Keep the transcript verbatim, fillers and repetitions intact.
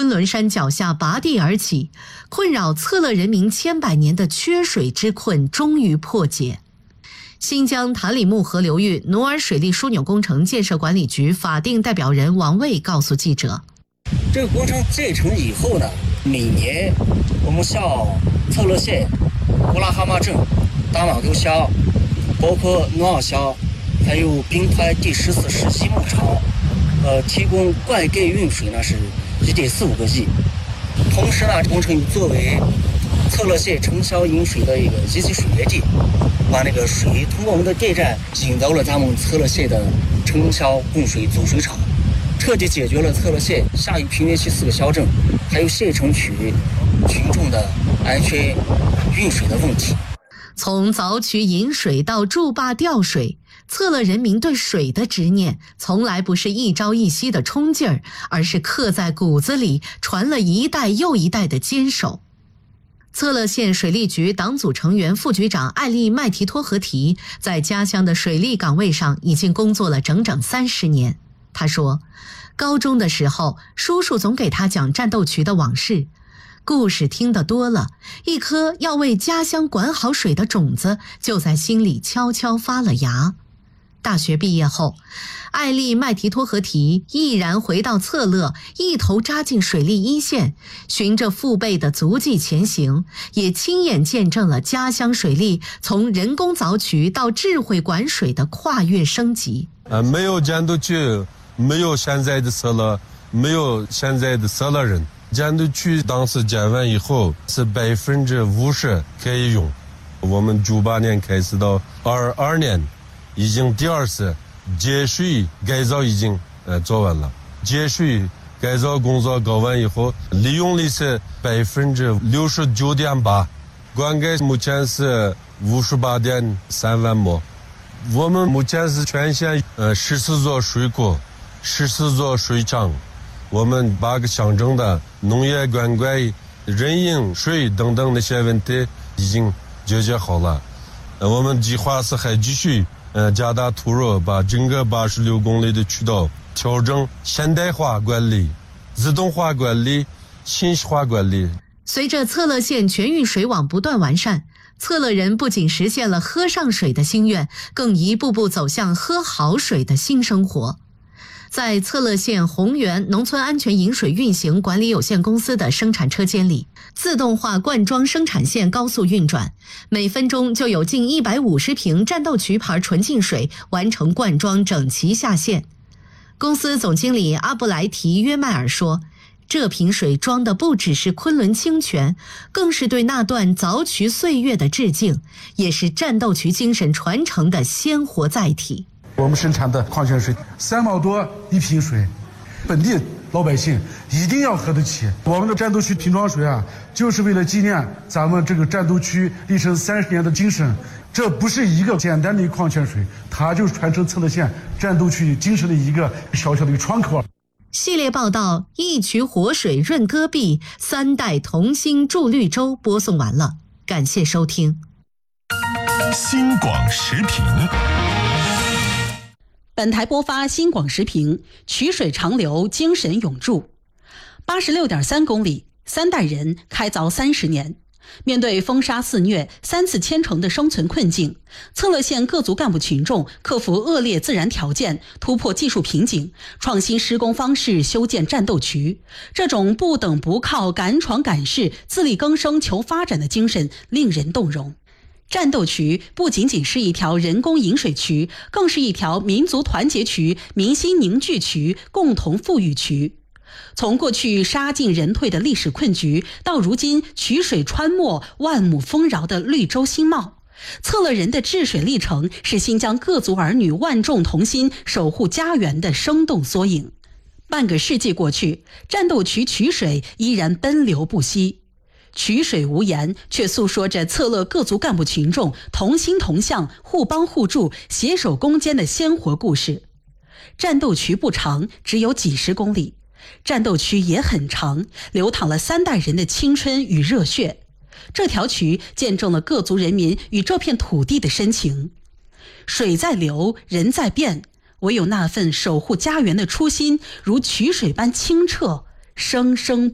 昆仑山脚下拔地而起，困扰策勒人民千百年的缺水之困终于破解。新疆塔里木河流域努尔水利枢纽工程建设管理局法定代表人王卫告诉记者， 这个工程建成以后呢，每年我们向策勒县、呼拉哈马镇、大马沟乡，包括努尔乡，还有滨川第十四世纪牧场，呃，提供灌溉用水呢是一点四五个亿。同时呢，工程作为策勒县城乡饮水的一个一级水源地，把那个水通过我们的电站引到了咱们策勒县的城乡供水总水厂，彻底解决了策勒县下游平原区四个乡镇还有县城区群众的安全运水的问题。 从凿渠引水到筑坝调水，策勒人民对水的执念从来不是一朝一夕的冲劲儿，而是刻在骨子里，传了一代又一代的坚守。策勒县水利局党组成员副局长艾利麦提托合提在家乡的水利岗位上已经工作了整整三十年。他说，高中的时候，叔叔总给他讲战斗渠的往事，故事听得多了，一颗要为家乡管好水的种子就在心里悄悄发了芽。大学毕业后，艾利麦提托合提毅然回到策勒，一头扎进水利一线，循着父辈的足迹前行，也亲眼见证了家乡水利从人工凿渠到智慧管水的跨越升级。 呃，没有战斗渠，没有现在的策勒，没有现在的策勒人。战斗渠当时建完以后是百分之五十可以用，我们九八年开始到二二年，已经第二次节水改造已经呃做完了。节水改造工作搞完以后，利用率是百分之六十九点八，灌溉目前是五十八点三万亩。我们目前是全县呃十四座水库，十四座水厂。我们八个乡镇的农业灌溉、人饮水等等那些问题已经解决好了。呃，我们计划是还继续呃加大投入，把整个八十六公里的渠道调整现代化管理、自动化管理、信息化管理。 随着策勒县全域水网不断完善，策勒人不仅实现了喝上水的心愿，更一步步走向喝好水的新生活。在策勒县宏源农村安全饮水运行管理有限公司的生产车间里，自动化灌装生产线高速运转，每分钟就有近一百五十瓶战斗渠牌纯净水完成灌装整齐下线。公司总经理阿布莱提约迈尔说，这瓶水装的不只是昆仑清泉，更是对那段凿渠岁月的致敬，也是战斗渠精神传承的鲜活载体。 我们生产的矿泉水三毛多一瓶水，本地老百姓一定要喝得起。我们的战斗渠瓶装水啊，就是为了纪念咱们这个战斗区历时三十年的精神。这不是一个简单的矿泉水，它就是传承策勒县战斗区精神的一个小小的一个窗口。 系列报道一渠活水润戈壁，三代同心筑绿洲播送完了，感谢收听。 新广时评。 本台播发新广时评：渠水长流，精神永驻。八十六点三公里，三代人开凿三十年。面对风沙肆虐、三次迁城的生存困境，策勒县各族干部群众克服恶劣自然条件，突破技术瓶颈，创新施工方式修建战斗渠。这种不等不靠、敢闯敢试、自力更生求发展的精神令人动容。战斗渠不仅仅是一条人工引水渠，更是一条民族团结渠、民心凝聚渠、共同富裕渠。从过去杀进人退的历史困局，到如今渠水穿没、万亩丰饶的绿洲新貌，策勒人的治水历程是新疆各族儿女万众同心守护家园的生动缩影。半个世纪过去，战斗渠渠水依然奔流不息。渠水无言，却诉说着策勒各族干部群众同心同向、互帮互助、携手攻坚的鲜活故事。战斗渠不长，只有几十公里，战斗渠也很长，流淌了三代人的青春与热血。这条渠见证了各族人民与这片土地的深情。水在流，人在变，唯有那份守护家园的初心，如渠水般清澈，生生